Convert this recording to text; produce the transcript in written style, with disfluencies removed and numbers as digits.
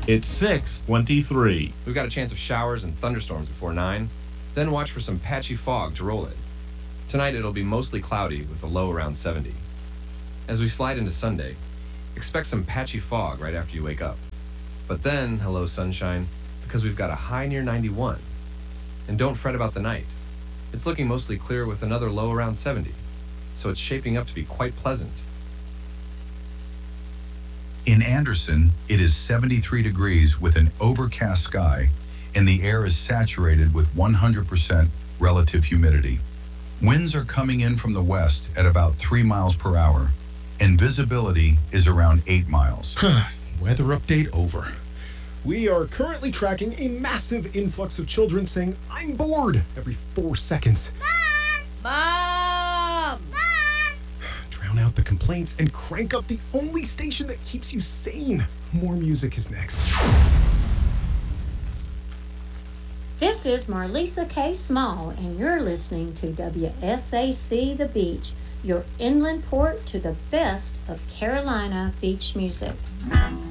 It's 6:23. We've got a chance of showers and thunderstorms before 9, then watch for some patchy fog to roll in. Tonight it'll be mostly cloudy with a low around 70. As we slide into Sunday, expect some patchy fog right after you wake up. But then, hello sunshine, because we've got a high near 91. And don't fret about the night. It's looking mostly clear with another low around 70, so it's shaping up to be quite pleasant. In Anderson, it is 73 degrees with an overcast sky, and the air is saturated with 100% relative humidity. Winds are coming in from the west at about 3 miles per hour, and visibility is around 8 miles. Weather update over. We are currently tracking a massive influx of children saying, "I'm bored," every 4 seconds. Mom! Drown out the complaints and crank up the only station that keeps you sane. More music is next. This is Marlisa K. Small, and you're listening to WSAC The Beach, your inland port to the best of Carolina beach music.